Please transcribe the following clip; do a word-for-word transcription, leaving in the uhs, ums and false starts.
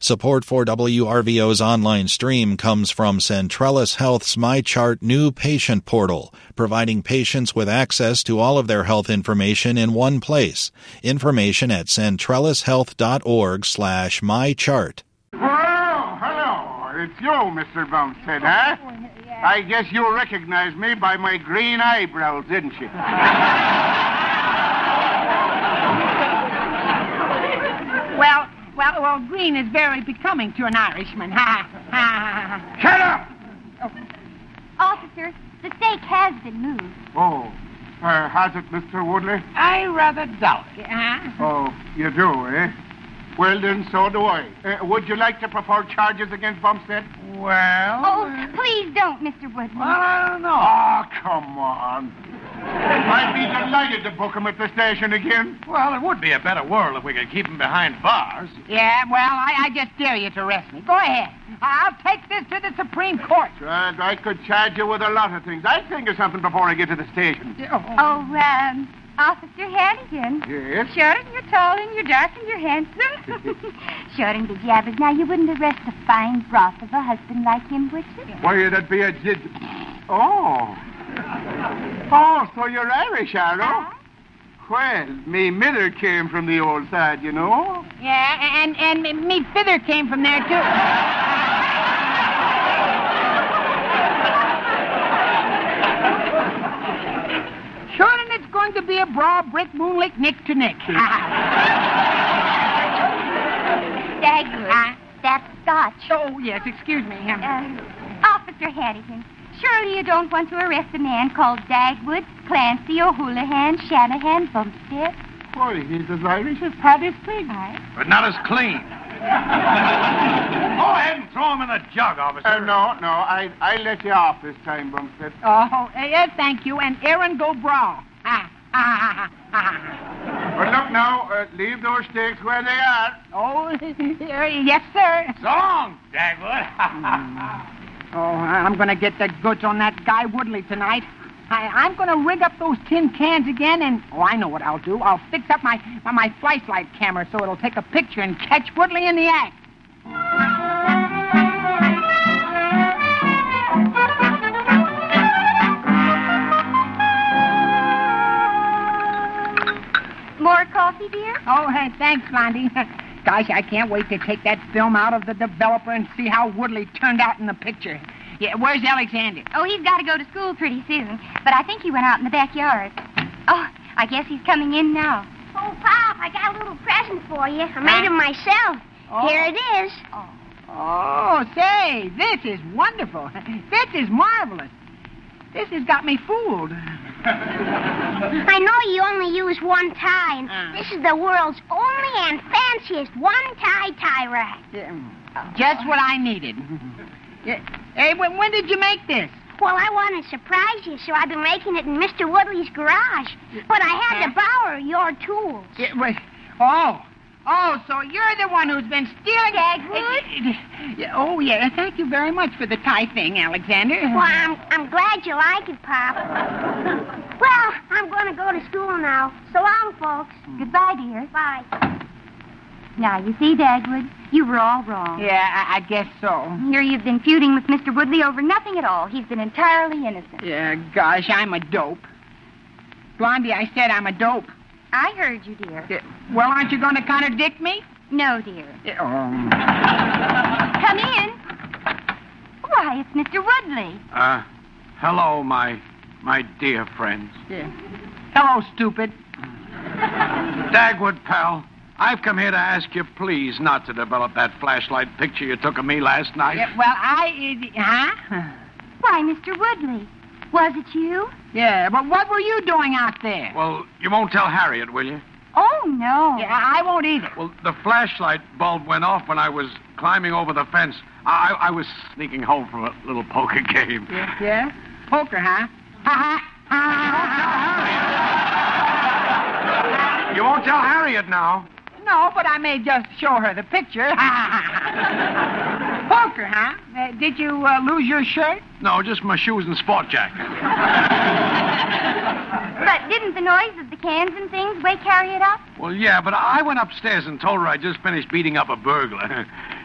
Support for W R V O's online stream comes from Centrellis Health's MyChart new patient portal, providing patients with access to all of their health information in one place. Information at centrellishealth.org slash mychart. Well, hello. It's you, Mister Bumstead, huh? I guess you recognize me by my green eyebrows, didn't you? Well, well, well, green is very becoming to an Irishman. Ha, ha, ha. Shut up! Oh. Officer, the stake has been moved. Oh, uh, has it, Mister Woodley? I rather doubt it. Huh? Oh, you do, eh? Well, then, so do I. Uh, would you like to prefer charges against Bumstead? Well... Oh, please don't, Mister Woodley. Well, I don't know. Oh, come on. I'd be delighted to book him at the station again. Well, it would be a better world if we could keep him behind bars. Yeah, well, I, I just dare you to arrest me. Go ahead. I'll take this to the Supreme Court. And I could charge you with a lot of things. I'll think of something before I get to the station. Oh, Oh, um, Officer Hannigan. Yes? Short and you're tall and you're dark and you're handsome. Short and jabbers. Now, you wouldn't arrest a fine broth of a husband like him, would you? Why, that'd be a jid... Oh. Oh, so you're Irish, are you? Uh, Well, me mither came from the old side, you know. yeah, and, and me fither came from there, too. Sure, and it's going to be a broad brick moonlight nick to nick. Dagwood. Uh, That's Scotch. oh, yes, excuse me. Um, Uh, Officer Hannigan, surely you don't want to arrest a man called Dagwood, Clancy, O'Houlihan, Shanahan, Bumstead? Why, he's as Irish as Paddy's pig. Aye. But not as clean. Go ahead and throw him in the jug, officer. Uh, no, no, I, I let you off this time, Bumstead. oh, uh, thank you, and Aaron go brawl. Ah, ah, ah, ah. But look now, uh, leave those stakes where they are. Oh, yes, sir. So long, Dagwood. Oh, I'm going to get the goods on that guy Woodley tonight. I, I'm going to rig up those tin cans again, and... Oh, I know what I'll do. I'll fix up my, my, my flashlight camera so it'll take a picture and catch Woodley in the act. More coffee, dear? Oh, hey, thanks, Blondie. Gosh, I can't wait to take that film out of the developer and see how Woodley turned out in the picture. Yeah, where's Alexander? Oh, he's got to go to school pretty soon, but I think he went out in the backyard. Oh, I guess he's coming in now. Oh, Pop, I got a little present for you. I made them myself. Oh. Here it is. Oh, say, this is wonderful. This is marvelous. This has got me fooled. I know you only use one tie, and Uh. this is the world's only and fanciest one-tie tie rack. Just what I needed. Yeah. Hey, when, when did you make this? Well, I want to surprise you, so I've been making it in Mister Woodley's garage. But I had to borrow your tools. Yeah, wait. Oh. Oh, so you're the one who's been stealing... Dagwood? Yeah, oh, yeah. Thank you very much for the tie thing, Alexander. Well, I'm, I'm glad you like it, Pop. Well, I'm going to go to school now. So long, folks. Goodbye, dear. Bye. Now, you see, Dagwood, you were all wrong. Yeah, I, I guess so. Here you've been feuding with Mister Woodley over nothing at all. He's been entirely innocent. Yeah, gosh, I'm a dope. Blondie, I said I'm a dope. I heard you, dear. Yeah, well, aren't you going to contradict me? No, dear. Yeah, oh. Come in. Why, it's Mister Woodley. Uh, hello, my, my dear friends. Yeah. Hello, stupid. Dagwood, pal. I've come here to ask you, please, not to develop that flashlight picture you took of me last night. Yeah, well, I... Uh, huh? Why, Mister Woodley, was it you? Yeah, but what were you doing out there? Well, you won't tell Harriet, will you? Oh, no. Yeah, I I won't either. Well, the flashlight bulb went off when I was climbing over the fence. I, I was sneaking home from a little poker game. Yeah? yeah? Poker, huh? Ha ha. You won't tell Harriet now. No, but I may just show her the picture. Poker, huh? Uh, did you uh, lose your shirt? No, just my shoes and sport jacket. But didn't the noise of the cans and things wake Harriet up? Well, yeah, but I went upstairs and told her I just finished beating up a burglar.